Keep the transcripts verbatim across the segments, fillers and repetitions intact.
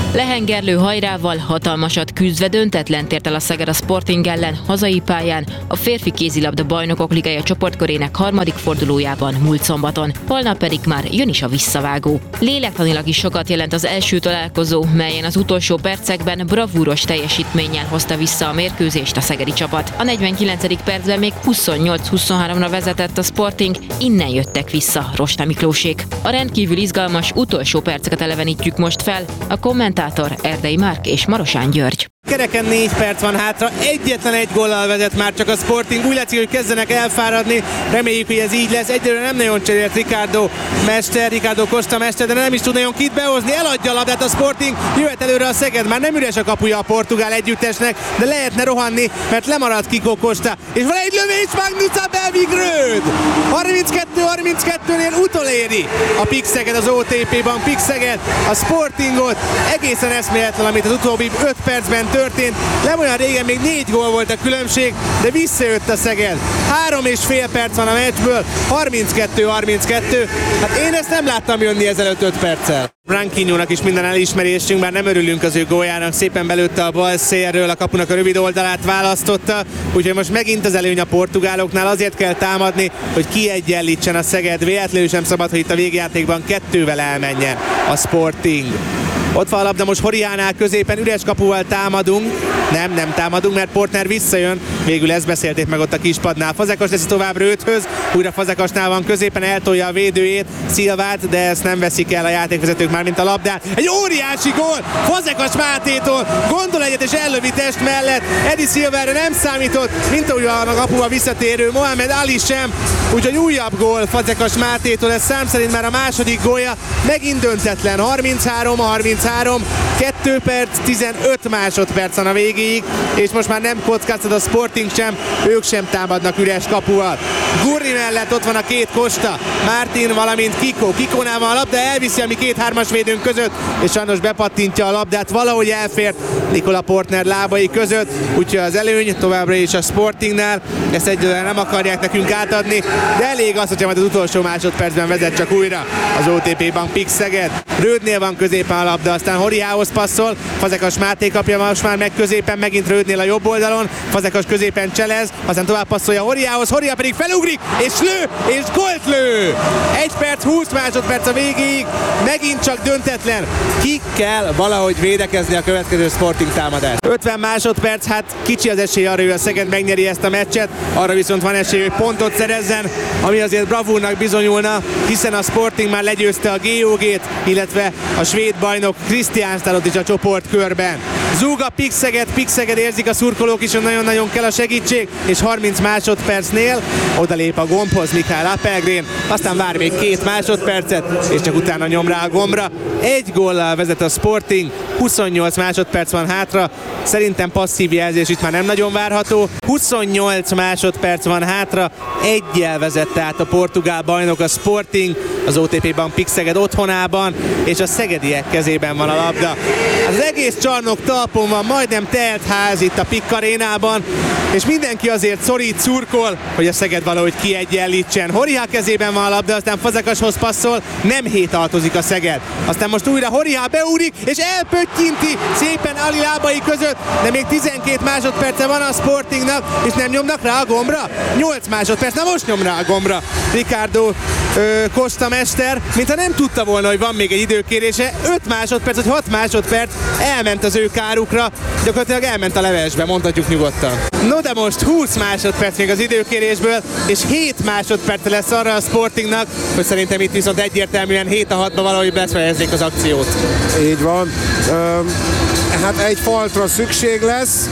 Lehengerlő hajrával hatalmasat küzdve döntetlent ért el a Szeged a Sporting ellen hazai pályán a férfi kézilabda bajnokok ligája csoportkörének harmadik fordulójában múlt szombaton. Holnap pedig már jön is a visszavágó. Lélektanilag is sokat jelent az első találkozó, melyen az utolsó percekben bravúros teljesítménnyel hozta vissza a mérkőzést a szegedi csapat. A negyvenkilencedik percben még huszonnyolc huszonháromra vezetett a Sporting, innen jöttek vissza Rosta Miklósék. A rendkívül izgalmas utolsó perceket elevenítjük most fel, a kommentátor Erdei Márk és Marosán György. Kereken négy perc van hátra, egyetlen egy góllal vezet már csak a Sporting, úgy látszik, hogy kezdenek elfáradni, reméljük, hogy ez így lesz. Egyelőre nem nagyon cserélt Ricardo Mester, Ricardo Costa Mester, de nem is tud nagyon kit behozni, eladja a labdát a Sporting, jöhet előre a Szeged, már nem üres a kapuja a portugál együttesnek, de lehetne rohanni, mert lemaradt Kiko Costa, és van egy lövés, Magnusa Belvigrőd! harminckettő harminckettőnél utoléri a Pik Szeged az o té pé-ban, Pik Szeged a Sportingot, egészen eszméletlen, amit az utóbbi öt percben történt. Nem olyan régen még négy gól volt a különbség, de visszajött a Szeged. Három és fél perc van a meccsből, harminckettő harminckettő. Hát én ezt nem láttam jönni ezelőtt öt perccel. Branquinhónak is minden elismerésünk, bár nem örülünk az ő góljának, szépen belőtte a bal szélről, a kapunak a rövid oldalát választotta, úgyhogy most megint az előny a portugáloknál, azért kell támadni, hogy kiegyenlítsen a Szeged, véletlenül sem szabad, hogy itt a végjátékban kettővel elmenjen a Sporting. Ott van a labda most Horiánál középen, üres kapuval támadunk. Nem, nem támadunk, mert Portner visszajön. Végül ezt beszélték meg ott a kispadnál. Fazekas teszi tovább Röthöz, újra Fazekasnál van középen, eltolja a védőjét, Szilvát, de ezt nem veszik el a játékvezetők már, mint a labdát. Egy óriási gól Fazekas Mátétól, gondol egyet és ellövi test mellett. Edi Szilvára nem számított, mint ahogy a kapuval visszatérő Mohamed Ali sem. Úgyhogy újabb gól Fazekas Mátétól, ez szám szerint már a második gólja, megint döntetlen, harminchárom harminchárom, kettő perc, tizenöt másodperc van a végéig, és most már nem kockáztat a Sporting sem, ők sem támadnak üres kapuval. Gurri mellett ott van a két Costa, Martin, valamint Kiko. Kikónál van a labda, elviszi a mi két hármas védőnk között, és sajnos bepattintja a labdát, valahogy elfért Nikola Portner lábai között, úgyhogy az előny továbbra is a Sportingnál, ezt egyáltalán nem akarják nekünk átadni, de elég az, hogyha majd az utolsó másodpercben vezet csak újra az o té pé-ban Pik Szeged. Rödnél van középen a labda, aztán Horiához passzol, Fazekas Máté kapja most már meg középen, megint Rödnél a jobb oldalon, Fazekas középen cselez, aztán tovább passzolja Horiához, Horia pedig felugrik, és lő, és gólt lő! egy perc, húsz másodperc a végéig, megint csak döntetlen. Ki kell valahogy védekezni a következő Sporting támadás. ötven másodperc, hát kicsi az esély arra, hogy a Szeged megnyeri ezt a meccset, arra viszont van esély, hogy pontot szerezzen, ami azért bravúrnak bizonyulna, hiszen a Sporting már legyőzte a gé o gét, illetve a svéd bajnok Kristianstadot is a csoportkörben. Zúg a Pik Szeged, Pik Szeged, érzik a szurkolók is, hogy nagyon-nagyon kell a segítség, és harminc másodpercnél odalép a gombhoz Mikael Appelgren, aztán vár még két másodpercet, és csak utána nyom rá a gombra. Egy góllal vezet a Sporting, huszonnyolc másodperc van hátra, szerintem passzív jelzés itt már nem nagyon várható. huszonnyolc másodperc van hátra, egyel vezette át a portugál bajnok a Sporting, az o té pé-ban Pik Szeged otthonában, és a szegediek kezében van a labda. Az egész csarnok talpon van, majdnem telt ház itt a Pik arénában, és mindenki azért szorít, szurkol, hogy a Szeged valahogy kiegyenlítsen. Horiá kezében van a labda, aztán Fazekashoz passzol, nem hétaltozik a Szeged. Aztán most újra Horiá beúrik, és elpöttyinti szépen Ali lábai között, de még tizenkét másodperce van a Sportingnak, és nem nyomnak rá a gombra? nyolc másodperc, na most nyom rá a gombra Ricardo ö, Costa Mester, mintha nem tudta volna, hogy van még egy időkérése. öt másodperc, vagy hat másodperc elment az ő kárukra, gyakorlatilag elment a levesbe, mondhatjuk nyugodtan. No de most húsz másodperc még az időkérésből, és hét másodperc lesz arra a Sportingnak, hogy szerintem itt viszont egyértelműen hét a hatba valahogy befejezzék az akciót. Így van. Üm, hát egy faltra szükség lesz.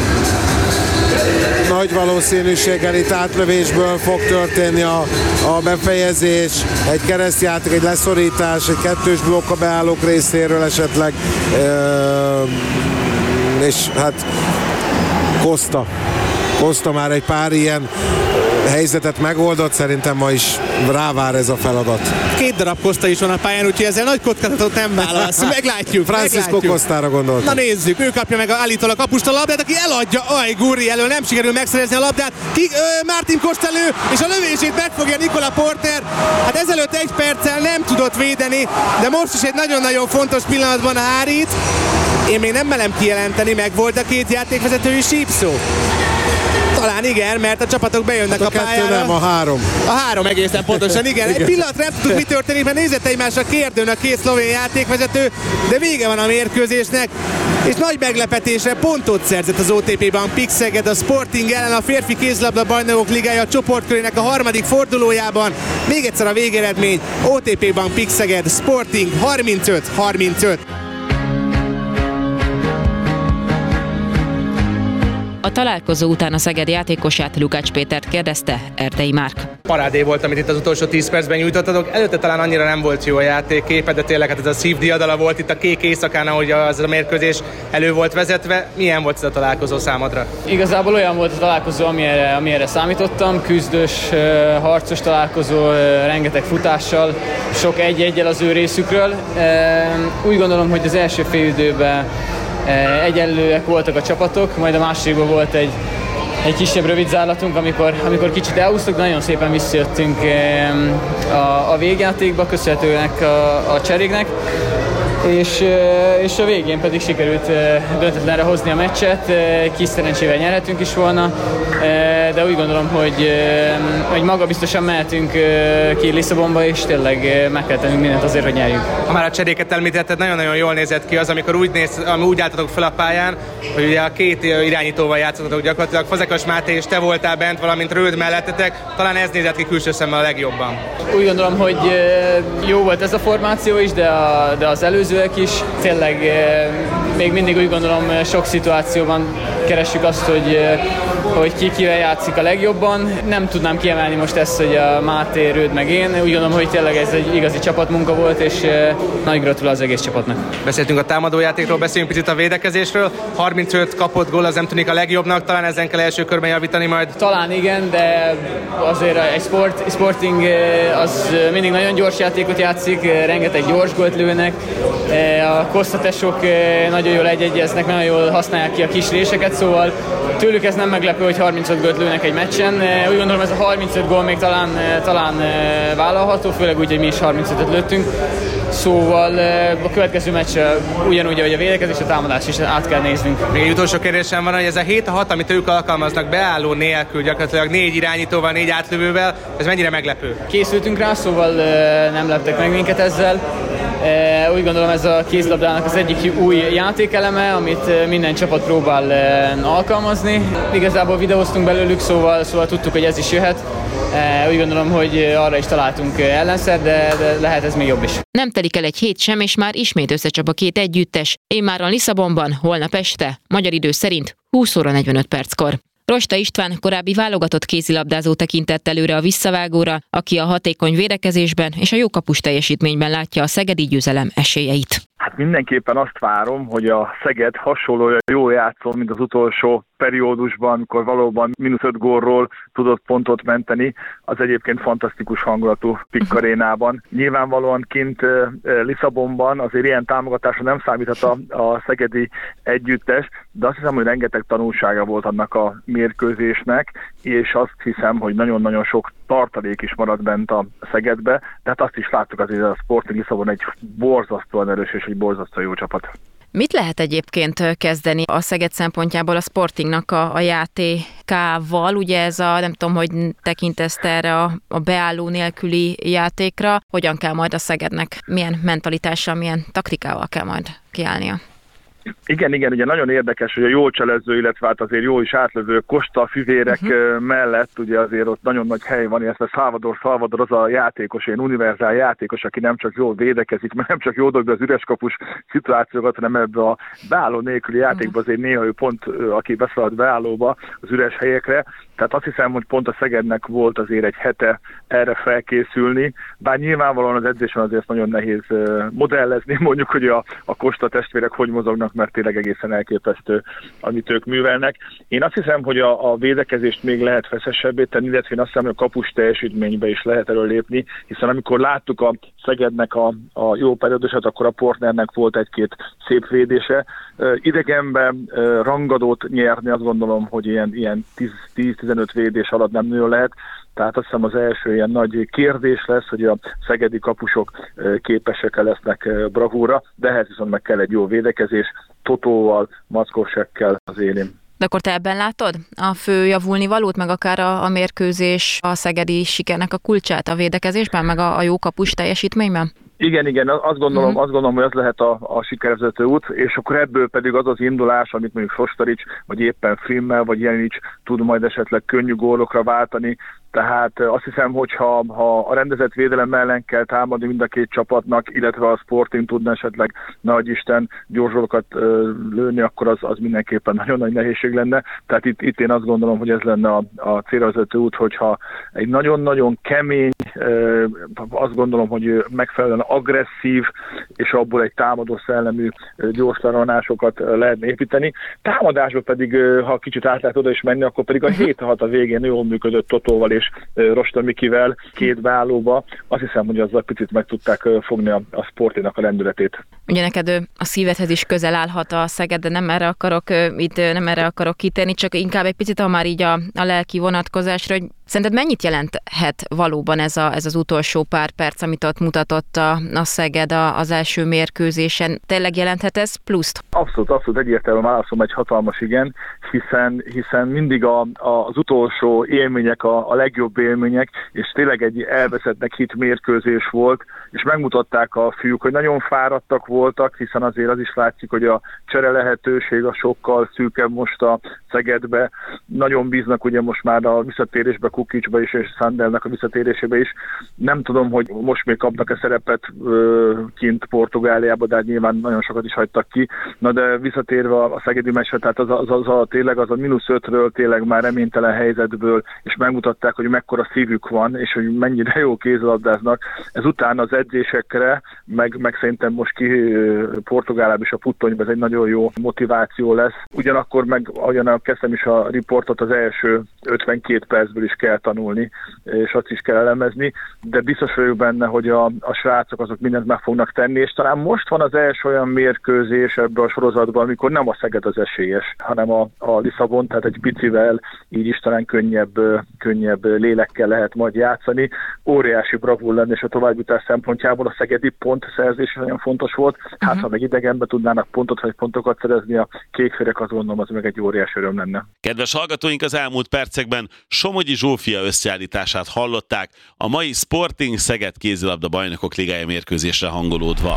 Nagy valószínűséggel itt átlövésből fog történni a, a befejezés, egy keresztjáték, egy leszorítás, egy kettős blokk a beállók részéről esetleg, üm, és hát Costa. Costa már egy pár ilyen helyzetet megoldott, szerintem ma is rávár ez a feladat. Két darab Costa is van a pályán, úgyhogy ezzel nagy kockázatot nem válasz. Meglátjuk. Francisco Costára gondoltam. Na nézzük, ő kapja meg állítólag a kapust a labdát, aki eladja. Aj, Gurri elől nem sikerül megszerezni a labdát. Ki, ö, Martin Costello, és a lövését megfogja Nicola Porter. Hát ezelőtt egy perccel nem tudott védeni, de most is egy nagyon-nagyon fontos pillanatban hárít. Én még nem merem kijelenteni, meg volt a két játékvezetői sípszó. Talán igen, mert a csapatok bejönnek hát a, a pályára. Nem, a három. A három egészen pontosan, igen. igen. Egy pillanatra nem tudtuk, mi történik, mert nézett egymásra kérdőn a két szlovén játékvezető, de vége van a mérkőzésnek, és nagy meglepetésre pontot szerzett az o té pé Bank Pix Szeged a Sporting ellen a férfi kézilabda bajnokok ligája csoportkörének a harmadik fordulójában. Még egyszer a végeredmény, o té pé Bank Pix Szeged, Sporting harmincöt harmincöt. A találkozó után a Szeged játékosát, Lukács Pétert kérdezte Erdei Márk. Parádé volt, amit itt az utolsó tíz percben nyújtottatok. Előtte talán annyira nem volt jó a játékképe, de tényleg hát ez a szívdiadala volt itt a kék éjszakán, ahogy az a mérkőzés elő volt vezetve. Milyen volt ez a találkozó számodra? Igazából olyan volt a találkozó, amire, amire számítottam. Küzdős, harcos találkozó, rengeteg futással, sok egy-egyel az ő részükről. Úgy gondolom, hogy az első fél időben egyenlőek voltak a csapatok, majd a másikban volt egy, egy kisebb rövid zárlatunk, amikor, amikor kicsit elhúztuk, de nagyon szépen visszajöttünk a, a végjátékba, köszönhetőnek a, a cseréknek, és, és a végén pedig sikerült döntetlenre hozni a meccset, kis szerencsével nyerhetünk is volna, de úgy gondolom, hogy, hogy maga biztosan mehetünk ki Lisszabonba, és tényleg meg kell tennünk mindent azért, hogy nyerjünk. Ha már a cseréket említetted, nagyon-nagyon jól nézett ki az, amikor úgy, néz, úgy álltatok fel a pályán, hogy ugye a két irányítóval játszottatok gyakorlatilag, Fazekas Máté és te voltál bent, valamint Röld mellettetek, talán ez nézett ki külső szemmel a legjobban. Úgy gondolom, hogy jó volt ez a formáció is, de, a, de az előzőek is. Tényleg még mindig úgy gondolom, sok szituációban keressük azt, hogy, hogy ki kivel játszik a legjobban. Nem tudnám kiemelni most ezt, hogy a Máté, Röld meg én. Úgy gondolom, hogy tényleg ez egy igazi csapatmunka volt, és nagy gratulál az egész csapatnak. Beszéltünk a támadójátékról, beszéljünk picit a védekezésről. harmincöt kapott gól, az nem tűnik a legjobbnak, talán ezen kell első körben javítani majd. Talán igen, de azért egy sport, Sporting az mindig nagyon gyors játékot játszik, rengeteg gyors gólt lőnek. A kosztatesok nagyon jól egyegyeznek, nagyon jól használják ki a kis réseket, szóval tőlük ez nem meglepő, hogy harmincöt gólt lőnek egy meccsen. Úgy gondolom, ez a harmincöt gól még talán, talán vállalható, főleg úgy, hogy mi is harmincötöt lőttünk. Szóval a következő meccs ugyanúgy, ahogy a védekezés, a támadás is át kell néznünk. Még egy utolsó kérdésem van, hogy ez a hét hat, amit ők alkalmaznak beálló nélkül, gyakorlatilag négy irányítóval, négy átlövővel, ez mennyire meglepő? Készültünk rá, szóval nem leptek meg minket ezzel. Úgy gondolom, ez a kézilabdának az egyik új játékeleme, amit minden csapat próbál alkalmazni. Igazából videóztunk belőlük, szóval, szóval tudtuk, hogy ez is jöhet. Úgy gondolom, hogy arra is találtunk ellenszer, de, de lehet ez még jobb is. Nem telik el egy hét sem, és már ismét összecsap a két együttes. Immáron Lisszabonban, holnap este, magyar idő szerint húsz óra negyvenöt perckor. Rosta István korábbi válogatott kézilabdázó tekintett előre a visszavágóra, aki a hatékony védekezésben és a jó kapus teljesítményben látja a szegedi győzelem esélyeit. Hát mindenképpen azt várom, hogy a Szeged hasonlóan jól játszol, mint az utolsó periódusban, amikor valóban mínusz öt gólról tudott pontot menteni, az egyébként fantasztikus hangulatú Pik Arénában. Nyilvánvalóan kint Lisszabonban azért ilyen támogatásra nem számíthat a, a szegedi együttes, de azt hiszem, hogy rengeteg tanulsága volt annak a mérkőzésnek, és azt hiszem, hogy nagyon-nagyon sok tartalék is maradt bent a Szegedbe, tehát azt is láttuk azért, a Sporting Lisszabon egy borzasztóan erős és egy borzasztóan jó csapat. Mit lehet egyébként kezdeni a Szeged szempontjából a Sportingnak a, a játékával? Ugye ez a, nem tudom, hogy tekintesz erre a, a beálló nélküli játékra, hogyan kell majd a Szegednek, milyen mentalitással, milyen taktikával kell majd kiállnia? Igen, igen, ugye nagyon érdekes, hogy a jól cselező, illetve hát azért jó is átlövő Costa fivérek uh-huh. mellett, ugye azért ott nagyon nagy hely van, illetve Salvador Salvador az a játékos, egy univerzál játékos, aki nem csak jól védekezik, mert nem csak jól dobja az üres kapus szituációkat, hanem ebbe a beálló nélküli játékban azért néha ő pont, aki beszalad beállóba az üres helyekre. Tehát azt hiszem, hogy pont a Szegednek volt azért egy hete erre felkészülni, bár nyilvánvalóan az edzésen azért nagyon nehéz modellezni, mondjuk, hogy a, a Costa testvérek hogy mozognak, mert tényleg egészen elképesztő, amit ők művelnek. Én azt hiszem, hogy a, a védekezést még lehet feszesebbé tenni, illetve én azt hiszem, hogy a kapus teljesítménybe is lehet erről lépni, hiszen amikor láttuk a Szegednek a, a jó periódusát, akkor a Portnernek volt egy-két szép védése. Idegenben rangadót nyerni, azt gondolom, hogy ilyen, ilyen tíz-tizenöt védés alatt nem nagyon lehet. Tehát azt hiszem az első ilyen nagy kérdés lesz, hogy a szegedi kapusok képesek lesznek bravúra, de ehhez viszont meg kell egy jó védekezés, Totóval, Mackovsekkel az élén. De akkor te ebben látod a fő javulni valót, meg akár a, a mérkőzés, a szegedi sikernek a kulcsát a védekezésben, meg a, a jó kapus teljesítményben? Igen, igen, azt gondolom, uh-huh. azt gondolom, hogy ez lehet a, a sikervezető út, és akkor ebből pedig az az indulás, amit mondjuk Sostarics, vagy éppen Frimmel, vagy Jelic tud majd esetleg könnyű gólokra váltani. Tehát azt hiszem, hogy ha, ha a rendezett védelem ellen kell támadni mind a két csapatnak, illetve a Sporting tudna esetleg, nagyisten, gyorsgólokat lőni, akkor az, az mindenképpen nagyon nagy nehézség lenne. Tehát itt, itt én azt gondolom, hogy ez lenne a, a célvezető út, hogyha egy nagyon-nagyon kemény, azt gondolom, hogy megfelelően agresszív, és abból egy támadó szellemű gyors lerohanásokat lehetne építeni. Támadásban pedig, ha kicsit át lehet oda is menni, akkor pedig a hét hat a végén jól működött Totóval és Rosta Mikivel két beállóba. Azt hiszem, hogy azzal picit meg tudták fogni a, a Sportingnak a lendületét. Ugye neked a szívedhez is közel állhat a Szeged, de nem erre akarok itt nem erre akarok kitérni, csak inkább egy picit, ha már így a, a lelki vonatkozásra, hogy szerinted mennyit jelenthet valóban ez, a, ez az utolsó pár perc, amit ott mutatott a, a Szeged az első mérkőzésen? Tényleg jelenthet ez pluszt? Abszolút, abszolút egyértelműen válaszom egy hatalmas igen, hiszen, hiszen mindig a, a, az utolsó élmények a, a legjobb élmények, és tényleg egy elveszettnek hit mérkőzés volt, és megmutatták a fiúk, hogy nagyon fáradtak voltak, hiszen azért az is látszik, hogy a csere lehetőség a sokkal szűkebb most a Szegedbe. Nagyon bíznak ugye most már a visszatérésbe, Kukicsba is, és Sandelnek a visszatérésébe is. Nem tudom, hogy most még kapnak-e szerepet ö, kint Portugáliába, de hát nyilván nagyon sokat is hagytak ki. Na de visszatérve a szegedi meccsre, tehát az, az, az a tényleg az a mínusz ötről tényleg már reménytelen helyzetből, és megmutatták, hogy mekkora szívük van, és hogy mennyire jó kézilabdáznak. Ezután az edzésekre, meg, meg szerintem most ki Portugáliában is a Puttonyban ez egy nagyon jó motiváció lesz. Ugyanakkor meg, ahogyan kezdtem is a riportot, az első ötvenkét percből is kell tanulni, és azt is kell elemezni, de biztos vagyok benne, hogy a, a srácok azok mindent meg fognak tenni, és talán most van az első olyan mérkőzés ebben a sorozatban, amikor nem a Szeged az esélyes, hanem a, a Lisszabon, tehát egy picivel így is talán könnyebb, könnyebb lélekkel lehet majd játszani. Óriási bravúr lenne, és a továbbjutás szempontjából a szegedi pontszerzés nagyon fontos volt. Hát uh-huh. ha meg idegenben tudnának pontot vagy pontokat szerezni a kékférek, azt gondolom, az meg egy óriási öröm lenne. Kedves hallgatóink, az elmúlt percekben Somogyi Zsófia összeállítását hallották, a mai Sporting Szeged kézilabda bajnokok ligája mérkőzésre hangolódva.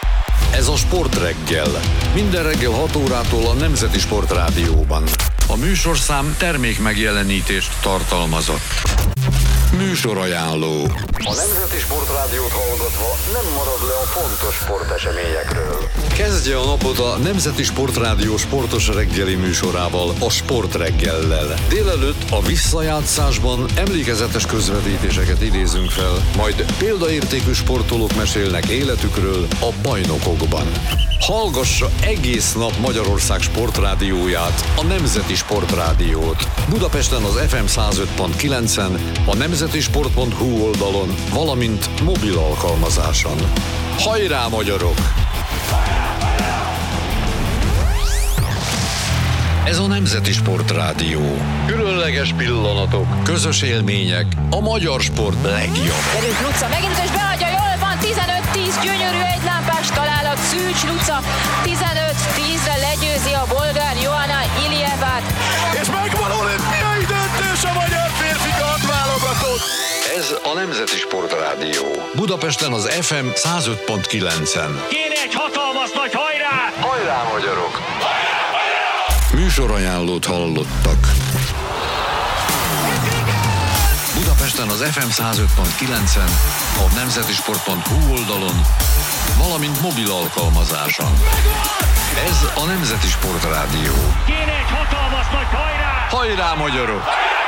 Ez a Sportreggel. Minden reggel hat órától a Nemzeti Sportrádióban. A műsorszám termék megjelenítést tartalmazott. Műsorajánló. A Nemzeti Sportrádiót hallgatva nem marad le a fontos sporteseményekről. Kezdje a napot a Nemzeti Sportrádió sportos reggeli műsorával, a Sportreggellel. Délelőtt a visszajátszásban emlékezetes közvetítéseket idézünk fel, majd példaértékű sportolók mesélnek életükről a bajnokokban. Hallgassa egész nap Magyarország sportrádióját, a Nemzeti Sportrádiót. Budapesten az ef em száz öt pont kilencen, a nemzetisport pont hu oldalon, valamint mobil alkalmazáson. Hajrá, magyarok! Ez a Nemzeti Sportrádió. Különleges pillanatok, közös élmények, a magyar sport legjobb. Gyerünk, Luca, megint és beadja, jól van, tizenöt tíz, gyönyörű egylámpás találat, Szűcs Luca, tizenöt tízre legyőzi a bolgár Johanna Iljevát. És megvan olimpiai döntés a magyar férfi kardválogatott. Ez a Nemzeti Sportrádió. Budapesten az ef em száz öt pont kilencen. Kéne egy hatalmas nagy hajrá! Hajrá, magyarok! Műsorajánlót hallottak. Budapesten az ef em száz öt pont kilencen, a nemzetisport pont hu oldalon, valamint mobil alkalmazáson. Ez a Nemzeti Sportrádió. Kéne egy hatalmas nagy hajrá! Hajrá, magyarok!